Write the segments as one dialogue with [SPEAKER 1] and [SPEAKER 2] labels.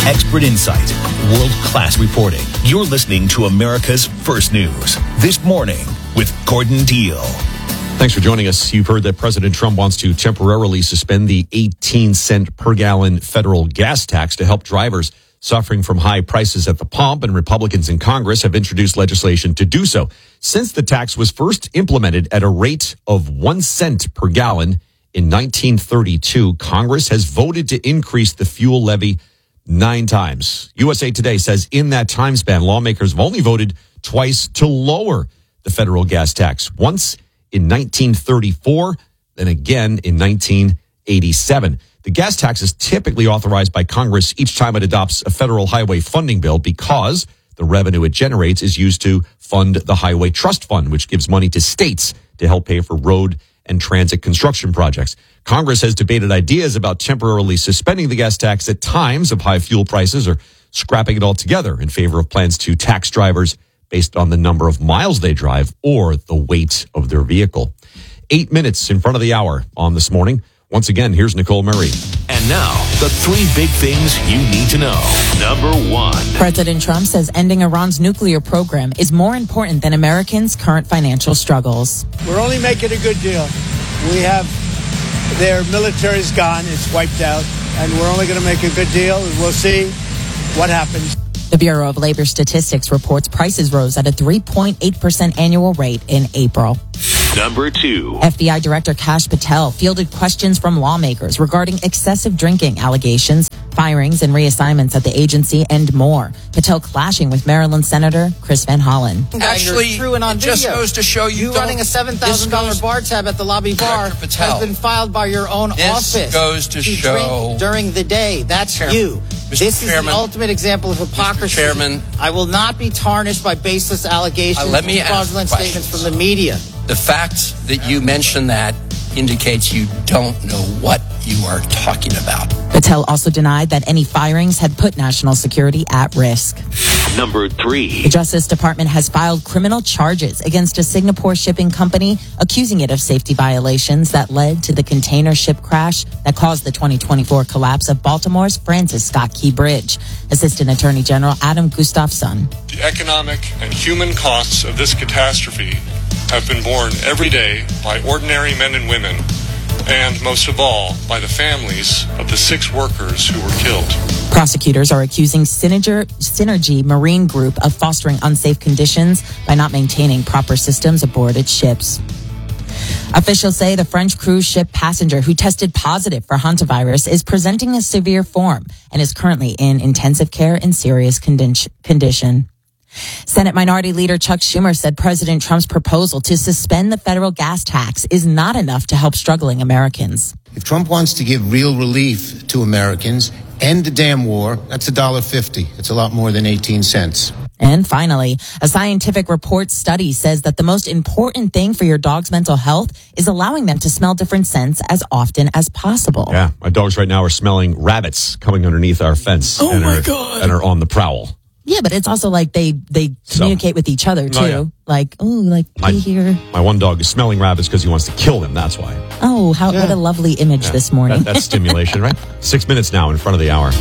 [SPEAKER 1] Expert insight, world-class reporting. You're listening to America's First News. This morning with Gordon Deal.
[SPEAKER 2] Thanks for joining us. You've heard that President Trump wants to temporarily suspend the 18-cent per gallon federal gas tax to help drivers suffering from high prices at the pump, and Republicans in Congress have introduced legislation to do so. Since the tax was first implemented at a rate of 1 cent per gallon in 1932, Congress has voted to increase the fuel levy 9 times. USA Today says in that time span, lawmakers have only voted twice to lower the federal gas tax. Once in 1934, then again in 1987. The gas tax is typically authorized by Congress each time it adopts a federal highway funding bill because the revenue it generates is used to fund the Highway Trust Fund, which gives money to states to help pay for road and transit construction projects. Congress has debated ideas about temporarily suspending the gas tax at times of high fuel prices or scrapping it altogether in favor of plans to tax drivers based on the number of miles they drive or the weight of their vehicle. 8 minutes in front of the hour on This Morning. Once again, here's Nicole Murray.
[SPEAKER 1] And now, the 3 big things you need to know. Number 1.
[SPEAKER 3] President Trump says ending Iran's nuclear program is more important than Americans' current financial struggles.
[SPEAKER 4] We're only making a good deal. We have their military's gone, it's wiped out, and we're only going to make a good deal. We'll see what happens.
[SPEAKER 3] The Bureau of Labor Statistics reports prices rose at a 3.8% annual rate in April.
[SPEAKER 1] Number 2.
[SPEAKER 3] FBI Director Kash Patel fielded questions from lawmakers regarding excessive drinking allegations, firings and reassignments at the agency, and more. Patel clashing with Maryland Senator Chris Van Hollen.
[SPEAKER 5] Actually,
[SPEAKER 6] true and on
[SPEAKER 5] it just
[SPEAKER 6] video.
[SPEAKER 5] goes to show you
[SPEAKER 6] running a $7,000 bar tab at the lobby bar has been filed by your own office.
[SPEAKER 5] This goes to show
[SPEAKER 6] drink during the day. That's you.
[SPEAKER 5] Mr.
[SPEAKER 6] This
[SPEAKER 5] Chairman,
[SPEAKER 6] is the ultimate example of hypocrisy.
[SPEAKER 5] Mr. Chairman,
[SPEAKER 6] I will not be tarnished by baseless allegations
[SPEAKER 5] let me
[SPEAKER 6] and
[SPEAKER 5] ask
[SPEAKER 6] fraudulent
[SPEAKER 5] questions.
[SPEAKER 6] statements from the media.
[SPEAKER 5] The fact that you mentioned that indicates you don't know what you are talking about.
[SPEAKER 3] Patel also denied that any firings had put national security at risk.
[SPEAKER 1] Number 3.
[SPEAKER 3] The Justice Department has filed criminal charges against a Singapore shipping company, accusing it of safety violations that led to the container ship crash that caused the 2024 collapse of Baltimore's Francis Scott Key Bridge. Assistant Attorney General Adam Gustafson.
[SPEAKER 7] The economic and human costs of this catastrophe have been borne every day by ordinary men and women, and most of all, by the families of the 6 workers who were killed.
[SPEAKER 3] Prosecutors are accusing Synergy Marine Group of fostering unsafe conditions by not maintaining proper systems aboard its ships. Officials say the French cruise ship passenger who tested positive for hantavirus is presenting a severe form and is currently in intensive care in serious condition. Senate Minority Leader Chuck Schumer said President Trump's proposal to suspend the federal gas tax is not enough to help struggling Americans.
[SPEAKER 8] If Trump wants to give real relief to Americans, end the damn war, that's $1.50. It's a lot more than 18 cents.
[SPEAKER 3] And finally, a scientific report study says that the most important thing for your dog's mental health is allowing them to smell different scents as often as possible.
[SPEAKER 2] Yeah, my dogs right now are smelling rabbits coming underneath our fence and are on the prowl.
[SPEAKER 3] Yeah, but it's also like they communicate with each other too.
[SPEAKER 2] Oh, yeah.
[SPEAKER 3] Like, oh, like be here.
[SPEAKER 2] My one dog is smelling rabbits because he wants to kill them. That's why.
[SPEAKER 3] Oh, what a lovely image this morning.
[SPEAKER 2] That's stimulation, right? 6 minutes now in front of the hour.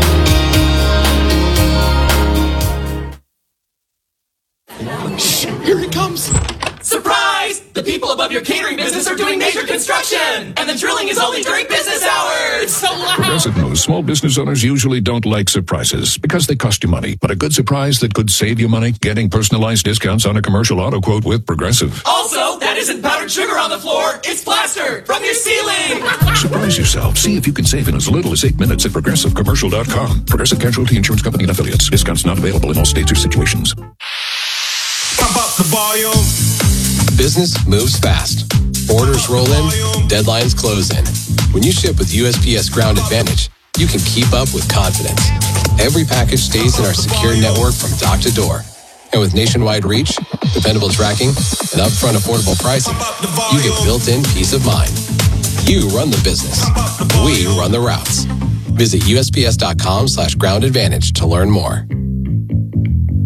[SPEAKER 9] Shh, here he comes. Surprise! The people above your catering business are doing major construction, and the drilling is only during business hours. So loud.
[SPEAKER 10] Progressive knows small business owners usually don't like surprises because they cost you money. But a good surprise that could save you money, getting personalized discounts on a commercial auto quote with Progressive.
[SPEAKER 9] Also, that isn't powdered sugar on the floor. It's plaster from your ceiling.
[SPEAKER 10] Surprise yourself. See if you can save in as little as 8 minutes at ProgressiveCommercial.com. Progressive Casualty Insurance Company and Affiliates. Discounts not available in all states or situations.
[SPEAKER 11] Pump up the volume.
[SPEAKER 12] Business moves fast. Orders roll in, deadlines close in. When you ship with USPS Ground Advantage, you can keep up with confidence. Every package stays in our secure network from dock to door. And with nationwide reach, dependable tracking, and upfront affordable pricing, you get built-in peace of mind. You run the business. We run the routes. Visit USPS.com/groundadvantage to learn more.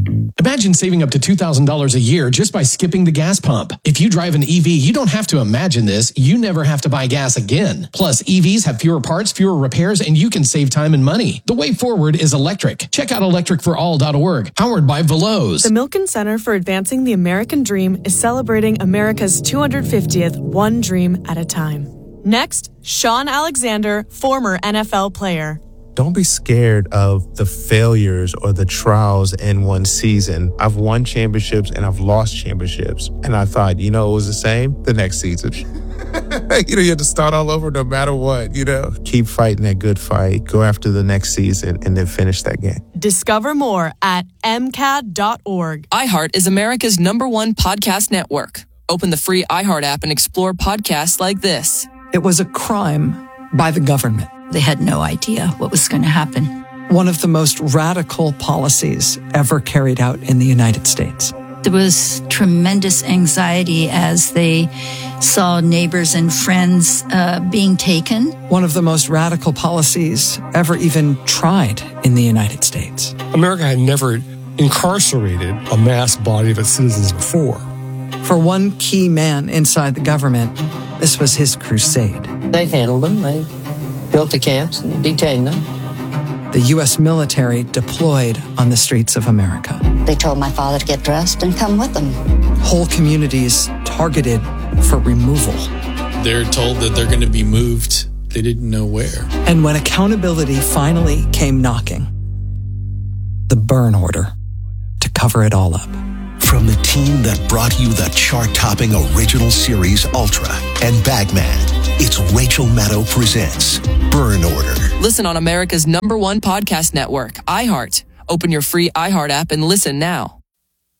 [SPEAKER 13] Imagine saving up to $2,000 a year just by skipping the gas pump. If you drive an EV, you don't have to imagine this. You never have to buy gas again. Plus, EVs have fewer parts, fewer repairs, and you can save time and money. The way forward is electric. Check out electricforall.org, powered by Veloz.
[SPEAKER 14] The Milken Center for Advancing the American Dream is celebrating America's 250th One Dream at a Time. Next, Sean Alexander, former NFL player.
[SPEAKER 15] Don't be scared of the failures or the trials in one season. I've won championships and I've lost championships. And I thought, it was the same the next season. You have to start all over no matter what, Keep fighting that good fight. Go after the next season and then finish that game.
[SPEAKER 14] Discover more at MCAD.org.
[SPEAKER 16] iHeart is America's #1 podcast network. Open the free iHeart app and explore podcasts like this.
[SPEAKER 17] It was a crime by the government.
[SPEAKER 18] They had no idea what was going to happen.
[SPEAKER 17] One of the most radical policies ever carried out in the United States.
[SPEAKER 18] There was tremendous anxiety as they saw neighbors and friends being taken.
[SPEAKER 17] One of the most radical policies ever even tried in the United States.
[SPEAKER 19] America had never incarcerated a mass body of its citizens before.
[SPEAKER 17] For one key man inside the government, this was his crusade.
[SPEAKER 20] They handled them. They built the camps and detained them.
[SPEAKER 17] The U.S. military deployed on the streets of America.
[SPEAKER 21] They told my father to get dressed and come with them.
[SPEAKER 17] Whole communities targeted for removal.
[SPEAKER 22] They're told that they're going to be moved. They didn't know where.
[SPEAKER 17] And when accountability finally came knocking, the burn order to cover it all up.
[SPEAKER 1] From the team that brought you the chart-topping original series Ultra and Bagman, it's Rachel Maddow presents Burn Order.
[SPEAKER 16] Listen on America's #1 podcast network, iHeart. Open your free iHeart app and listen now.